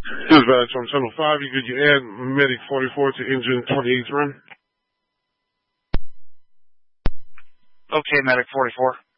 Dispatch on Channel 5, you could add Medic 44 to engine 28's run? Okay, Medic 44.